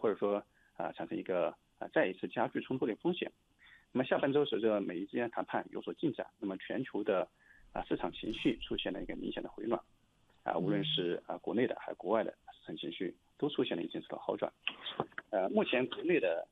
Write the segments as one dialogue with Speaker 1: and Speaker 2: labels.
Speaker 1: 或者说产生一个再一次加剧冲突的风险。那么下半周随着美伊之间谈判有所进展，那么全球的市场情绪出现了一个明显的回暖无论是国内的还是国外的市场情绪都出现了一定的好转。目前国内的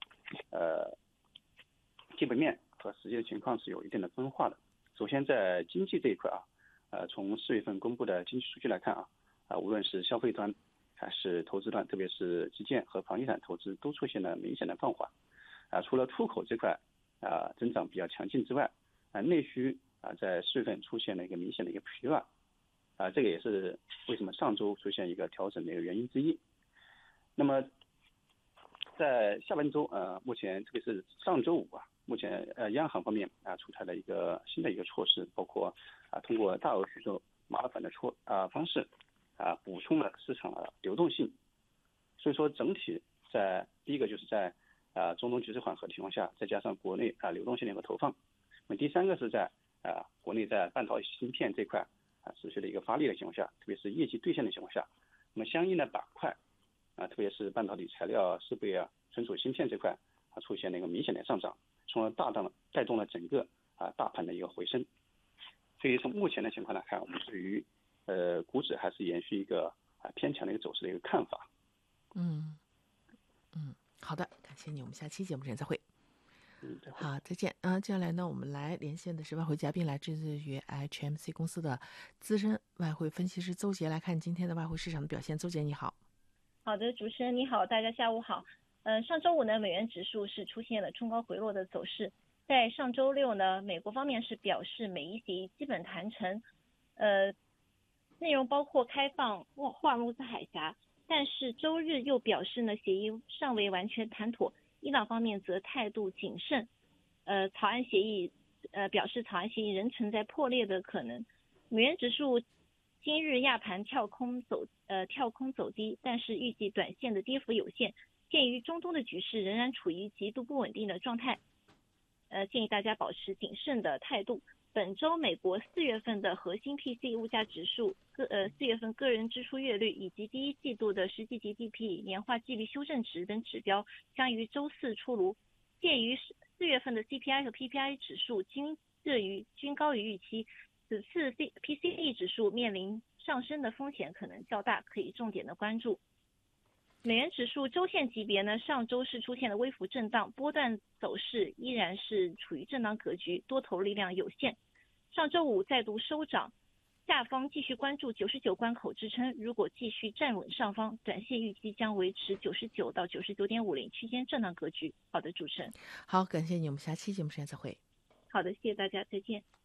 Speaker 1: 基本面和实际的情况是有一定的分化的。首先在经济这一块从4月份公布的经济数据来看无论是消费端还是投资端，特别是基建和房地产投资都出现了明显的放缓除了出口这块增长比较强劲之外内需在4月份出现了一个明显的一个疲软这个也是为什么上周出现一个调整的一个原因之一。那么在下半周目前特别是上周五目前央行方面出台了一个新的一个措施，包括通过大额许多麻烦的方式补充了市场的流动性。所以说整体在第一个就是在中东局势缓和的情况下，再加上国内流动性的一个投放。那么第三个是在国内在半导体芯片这块持续的一个发力的情况下，特别是业绩兑现的情况下，那么相应的板块特别是半导体材料设备存储芯片这块出现了一个明显的上涨，从而大大带动了整个大盘的一个回升。所以从目前的情况来看，我们对于股指还是延续一个偏强的一个走势的一个看法。
Speaker 2: 好的，感谢你，我们下期节目时间再会。好，再见。接下来呢，我们来连线的是外汇嘉宾，来自于 HMC 公司的资深外汇分析师邹杰，来看今天的外汇市场的表现。邹杰你好。
Speaker 3: 好的，主持人你好，大家下午好。上周五呢，美元指数是出现了冲高回落的走势。在上周六呢，美国方面是表示美伊协议基本谈成，内容包括开放霍尔木兹海峡，但是周日又表示呢，协议尚未完全谈妥。伊朗方面则态度谨慎，表示草案协议仍存在破裂的可能。美元指数今日亚盘跳空走低，但是预计短线的跌幅有限。鉴于中东的局势仍然处于极度不稳定的状态，建议大家保持谨慎的态度。本周美国4月份的核心 PCE 物价指数、4月份个人支出月率以及第一季度的实际 GDP 年化季率修正值等指标将于周四出炉。鉴于4月份的 CPI 和 PPI 指数均高于预期，此次 PCE 指数面临上升的风险可能较大，可以重点的关注。美元指数周线级别呢，上周是出现了微幅震荡，波段走势依然是处于震荡格局，多头力量有限。上周五再度收涨，下方继续关注99关口支撑，如果继续站稳上方，短线预计将维持99到99.50区间震荡格局。好的，主持人。
Speaker 2: 好，感谢你，我们下期节目时间再会。
Speaker 3: 好的，谢谢大家，再见。